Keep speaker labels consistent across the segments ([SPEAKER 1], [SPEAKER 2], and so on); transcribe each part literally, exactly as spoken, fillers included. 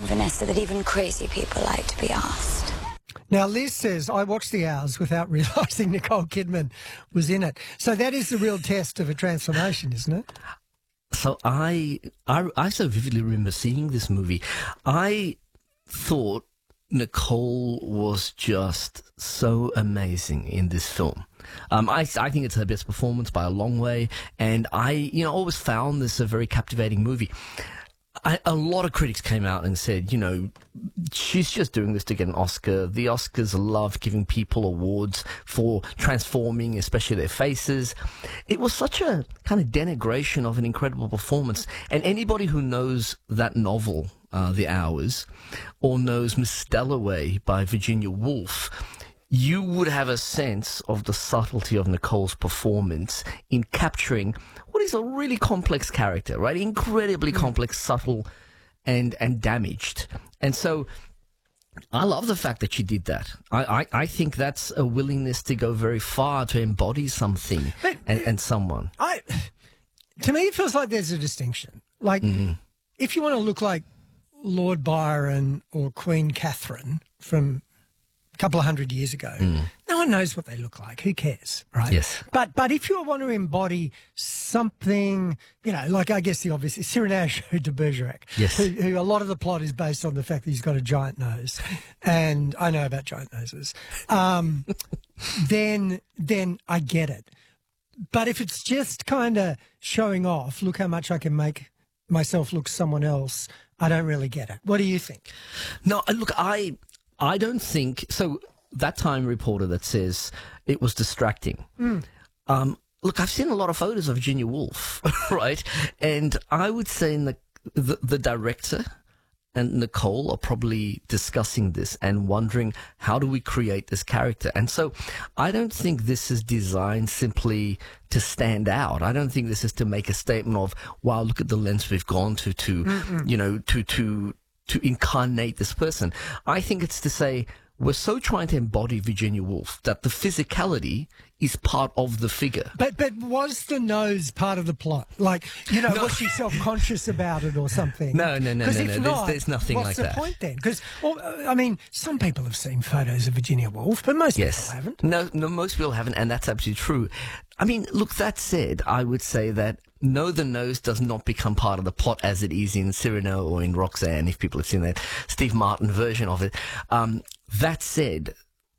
[SPEAKER 1] Vanessa, that even crazy people like to be asked.
[SPEAKER 2] Now, Liz says, I watched The Hours without realising Nicole Kidman was in it. So that is the real test of a transformation, isn't it?
[SPEAKER 3] So I, I, I so vividly remember seeing this movie. I thought Nicole was just so amazing in this film. Um, I, I think it's her best performance by a long way, and I, you know, always found this a very captivating movie. I, a lot of critics came out and said, you know, she's just doing this to get an Oscar. The Oscars love giving people awards for transforming, especially their faces. It was such a kind of denigration of an incredible performance. And anybody who knows that novel, uh, The Hours, or knows Miss Dalloway by Virginia Woolf, you would have a sense of the subtlety of Nicole's performance in capturing what is a really complex character, right? Incredibly complex, subtle, and and damaged. And so I love the fact that she did that. I, I, I think that's a willingness to go very far to embody something
[SPEAKER 2] But,
[SPEAKER 3] and, and someone.
[SPEAKER 2] I, to me, it feels like there's a distinction. Like, mm-hmm. if you want to look like Lord Byron or Queen Catherine from a couple of hundred years ago, mm. no one knows what they look like. Who cares, right?
[SPEAKER 3] Yes.
[SPEAKER 2] But but if you want to embody something, you know, like I guess the obvious is Cyrano de Bergerac,
[SPEAKER 3] yes.
[SPEAKER 2] who, who a lot of the plot is based on the fact that he's got a giant nose, and I know about giant noses. Um, then then I get it. But if it's just kind of showing off, look how much I can make myself look someone else, I don't really get it. What do you think?
[SPEAKER 3] No, look, I I don't think so. That Time reporter that says it was distracting. Mm. Um, look, I've seen a lot of photos of Virginia Woolf, right? And I would say in the, the the director and Nicole are probably discussing this and wondering, how do we create this character? And so I don't think this is designed simply to stand out. I don't think this is to make a statement of, wow, look at the lengths we've gone to, to, Mm-mm. you know, to, to, to incarnate this person. I think it's to say, we're so trying to embody Virginia Woolf that the physicality is part of the figure.
[SPEAKER 2] But but was the nose part of the plot? Like, you know, no. was she self-conscious about it or something?
[SPEAKER 3] No, no, no, no, no.
[SPEAKER 2] If
[SPEAKER 3] There's,
[SPEAKER 2] not,
[SPEAKER 3] there's nothing like that.
[SPEAKER 2] What's the point then? Because, well, I mean, some people have seen photos of Virginia Woolf, but most
[SPEAKER 3] yes.
[SPEAKER 2] people haven't.
[SPEAKER 3] No, no, most people haven't, and that's absolutely true. I mean, look, that said, I would say that no, the nose does not become part of the plot as it is in Cyrano or in Roxanne, if people have seen that Steve Martin version of it. Um, that said,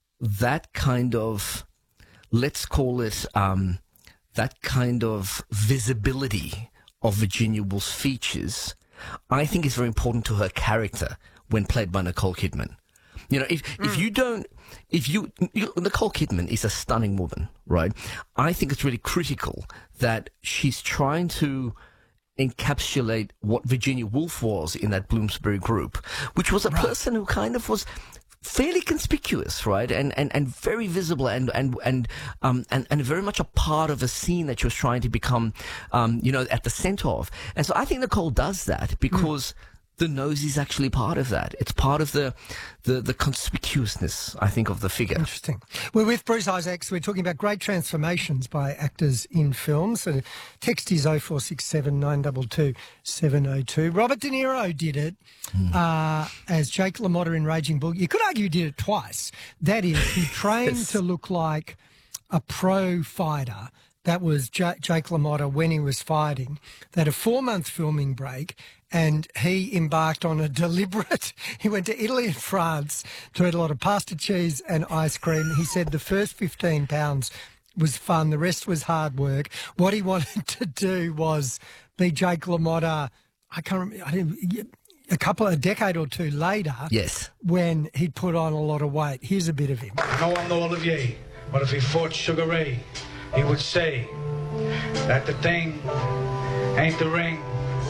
[SPEAKER 3] that kind of, let's call it, um, that kind of visibility of Virginia Woolf's features, I think is very important to her character when played by Nicole Kidman. You know, if, mm. if you don't, if you, you, Nicole Kidman is a stunning woman, right? I think it's really critical that she's trying to encapsulate what Virginia Woolf was in that Bloomsbury group, which was a right. person who kind of was fairly conspicuous, right, and and and very visible, and and and um and and very much a part of a scene that she was trying to become, um you know, at the center of. And so I think Nicole does that because. Mm. The nose is actually part of that. It's part of the, the, the conspicuousness, I think, of the figure.
[SPEAKER 2] Interesting. We're with Bruce Isaacs. We're talking about great transformations by actors in films. So text is oh four six seven, nine two two, seven oh two. Robert De Niro did it mm. uh, as Jake LaMotta in Raging Bull. You could argue he did it twice. That is, he trained yes. to look like a pro fighter. That was J- Jake LaMotta when he was fighting. They had a four-month filming break, and he embarked on a deliberate... He went to Italy and France to eat a lot of pasta cheese and ice cream. He said the first fifteen pounds was fun. The rest was hard work. What he wanted to do was be Jake LaMotta, I can't remember... I didn't, a couple, a decade or two later,
[SPEAKER 3] yes,
[SPEAKER 2] when he'd put on a lot of weight. Here's a bit of him.
[SPEAKER 4] No, I'm no Olivier, but if he fought Sugar Ray, he would say that the thing ain't the ring,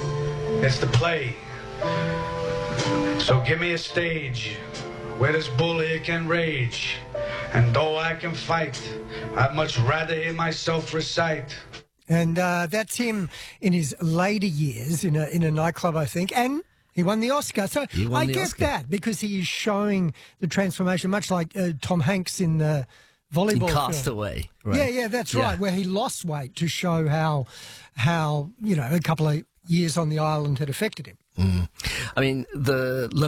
[SPEAKER 4] it's the play. So give me a stage where this bull here can rage, and though I can fight, I'd much rather hear myself recite.
[SPEAKER 2] And uh, that's him in his later years in a in a nightclub, I think, and he won the Oscar. So I get Oscar. that because he is showing the transformation, much like uh, Tom Hanks in the volleyball
[SPEAKER 3] in Castaway. Right?
[SPEAKER 2] Yeah, yeah, that's
[SPEAKER 3] yeah.
[SPEAKER 2] right, where he lost weight to show how, how you know, a couple of years on the island had affected him.
[SPEAKER 3] Mm. I mean, the